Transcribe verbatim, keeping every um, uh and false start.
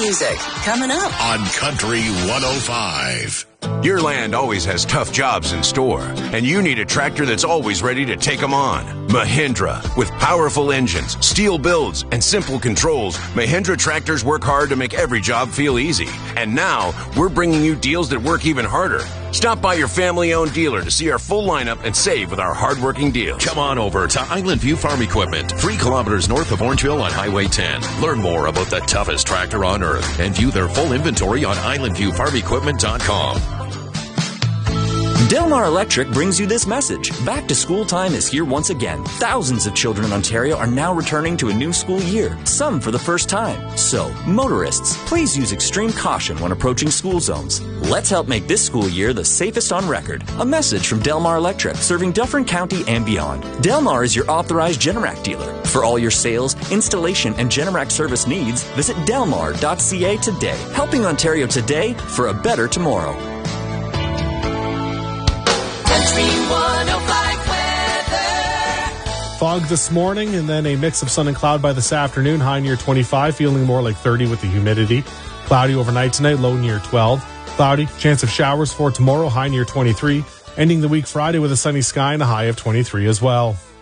music coming up on Country one oh five. Your land always has tough jobs in store, and you need a tractor that's always ready to take them on. Mahindra. With powerful engines, steel builds, and simple controls, Mahindra tractors work hard to make every job feel easy. And now, we're bringing you deals that work even harder. Stop by your family-owned dealer to see our full lineup and save with our hard-working deals. Come on over to Island View Farm Equipment, three kilometers north of Orangeville on Highway ten. Learn more about the toughest tractor on earth and view their full inventory on island view farm equipment dot com. Delmar Electric brings you this message. Back to school time is here once again. Thousands of children in Ontario are now returning to a new school year, some for the first time. So, motorists, please use extreme caution when approaching school zones. Let's help make this school year the safest on record. A message from Delmar Electric, serving Dufferin County and beyond. Delmar is your authorized Generac dealer. For all your sales, installation, and Generac service needs, visit delmar dot c a today. Helping Ontario today for a better tomorrow. Fog this morning and then a mix of sun and cloud by this afternoon. High near twenty-five, feeling more like thirty with the humidity. Cloudy overnight tonight, low near twelve. Cloudy, chance of showers for tomorrow, high near twenty-three. Ending the week Friday with a sunny sky and a high of twenty-three as well.